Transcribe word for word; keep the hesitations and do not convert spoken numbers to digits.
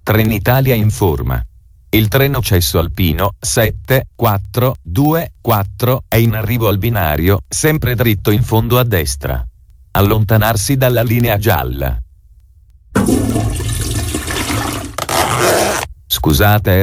Trenitalia informa. Il treno Cesso Alpino sette quattro due quattro è in arrivo al binario, sempre dritto in fondo a destra. Allontanarsi dalla linea gialla. Scusate.